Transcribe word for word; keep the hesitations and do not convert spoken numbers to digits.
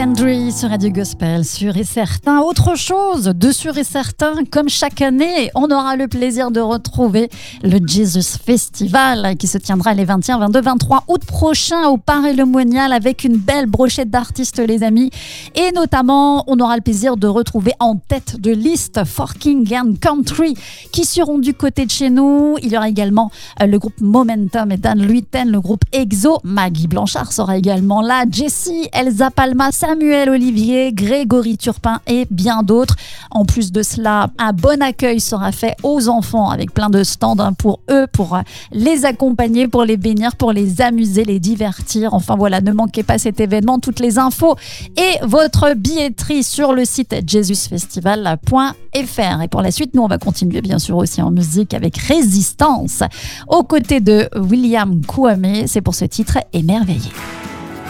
Landry sur Radio Gospel, sûr et certain. Autre chose de sûr et certain, comme chaque année, on aura le plaisir de retrouver le Jesus Festival qui se tiendra les vingt et un, vingt-deux, vingt-trois août prochains au Paray-le-Monial avec une belle brochette d'artistes, les amis. Et notamment, on aura le plaisir de retrouver en tête de liste For King and Country qui seront du côté de chez nous. Il y aura également le groupe Momentum et Dan Luiten, le groupe Exo. Maggie Blanchard sera également là. Jessie, Elsa Palma, Samuel Olivier, Grégory Turpin et bien d'autres. En plus de cela, un bon accueil sera fait aux enfants avec plein de stands pour eux, pour les accompagner, pour les bénir, pour les amuser, les divertir. Enfin voilà, ne manquez pas cet événement. Toutes les infos et votre billetterie sur le site jesus festival point f r. Et pour la suite, nous on va continuer bien sûr aussi en musique avec Résistance aux côtés de William Kouamé. C'est pour ce titre Émerveillé.